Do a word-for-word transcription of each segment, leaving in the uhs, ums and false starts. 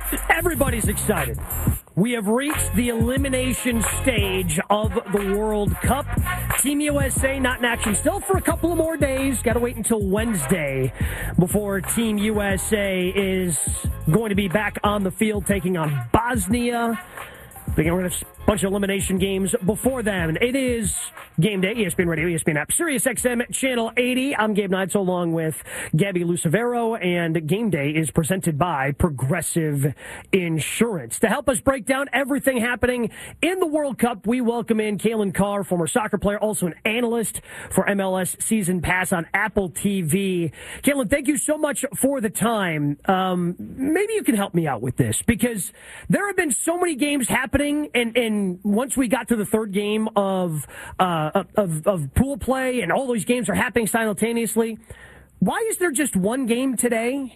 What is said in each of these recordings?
Everybody's excited. We have reached the elimination stage of the World Cup. Team U S A not in action still for a couple of more days. Got to wait until Wednesday before Team U S A is going to be back on the field taking on Bosnia. We're going to have a bunch of elimination games before then. It is Game Day, E S P N Radio, E S P N App, Sirius X M, Channel eighty. I'm Gabe Nides along with Gabby Lucevero, and Game Day is presented by Progressive Insurance. To help us break down everything happening in the World Cup, we welcome in Calen Carr, former soccer player, also an analyst for M L S Season Pass on Apple T V. Calen, thank you so much for the time. Um, maybe you can help me out with this, because there have been so many games happening, and, and once we got to the third game of, uh, of of pool play, and all those games are happening simultaneously, why is there just one game today?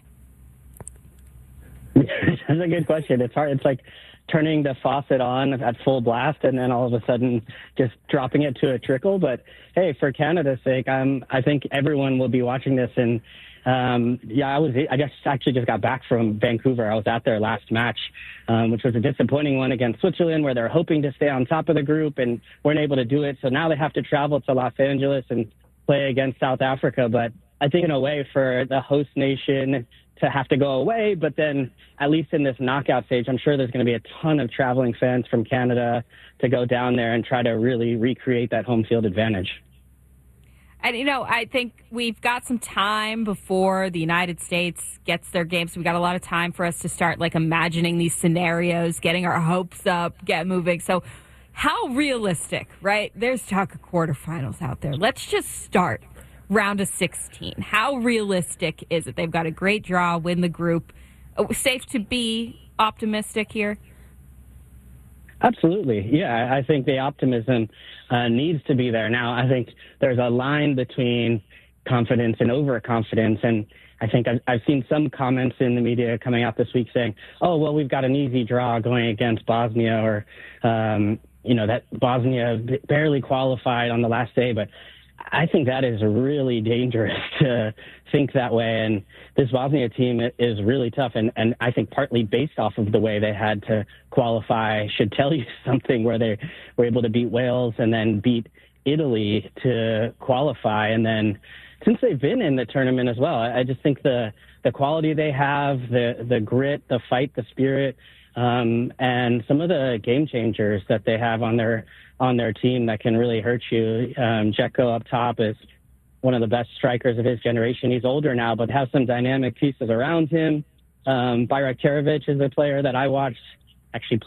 That's a good question. It's hard. It's like turning the faucet on at full blast and then all of a sudden just dropping it to a trickle. But hey, for Canada's sake, I'm, I think everyone will be watching this. And um, yeah, I was, I just actually just got back from Vancouver. I was at their last match, um, which was a disappointing one against Switzerland, where they're hoping to stay on top of the group and weren't able to do it. So now they have to travel to Los Angeles and play against South Africa. But I think in a way for the host nation to have to go away, but then at least in this knockout stage, I'm sure there's going to be a ton of traveling fans from Canada to go down there and try to really recreate that home field advantage. And, you know, I think we've got some time before the United States gets their game, so we've got a lot of time for us to start, like, imagining these scenarios, getting our hopes up, get moving. So how realistic, right? There's talk of quarterfinals out there. Let's just start round of sixteen. How realistic is it? They've got a great draw, win the group. Safe to be optimistic here? Absolutely. Yeah, I think the optimism uh, needs to be there. Now, I think there's a line between confidence and overconfidence. And I think I've, I've seen some comments in the media coming out this week saying, oh, well, we've got an easy draw going against Bosnia, or, um, you know, that Bosnia barely qualified on the last day. But I think that is really dangerous to think that way. And this Bosnia team is really tough. And, and I think partly based off of the way they had to qualify should tell you something, where they were able to beat Wales and then beat Italy to qualify. And then since they've been in the tournament as well, I just think the, the quality they have, the, the grit, the fight, the spirit, um, and some of the game changers that they have on their on their team that can really hurt you. Um, Dzeko up top is one of the best strikers of his generation. He's older now, but has some dynamic pieces around him. Um, Bayrak Cerovic is a player that I watched actually play